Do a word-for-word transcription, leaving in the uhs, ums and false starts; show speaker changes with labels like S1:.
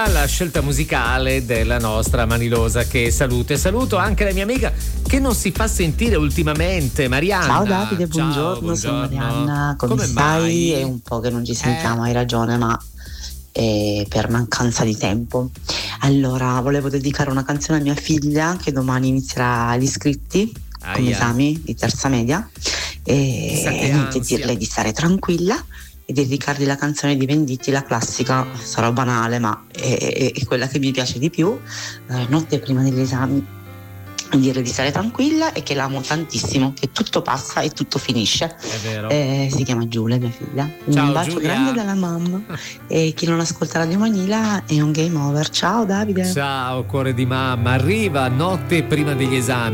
S1: La scelta musicale della nostra Manilosa, che saluto, e saluto anche la mia amica che non si fa sentire ultimamente, Marianna.
S2: Ciao Davide, buongiorno,
S1: Ciao, buongiorno.
S2: sono Marianna, come, come stai?
S1: Mai?
S2: È un po' che non ci sentiamo,
S1: eh.
S2: hai ragione, ma è per mancanza di tempo. Allora, volevo dedicare una canzone a mia figlia che domani inizierà gli iscritti
S1: Aia.
S2: come esami di terza media e, e niente, dirle di stare tranquilla e dedicargli la canzone di Venditti, la classica, sarà banale ma è, è, è quella che mi piace di più, eh, notte prima degli esami, dire di stare tranquilla e che l'amo tantissimo, che tutto passa e tutto finisce.
S1: È vero.
S2: Eh, si chiama Giulia, mia figlia.
S1: Ciao,
S2: un bacio
S1: Giulia.
S2: grande dalla mamma e chi non ascolta Radio Manila è un game over. Ciao Davide.
S1: Ciao cuore di mamma, arriva notte prima degli esami.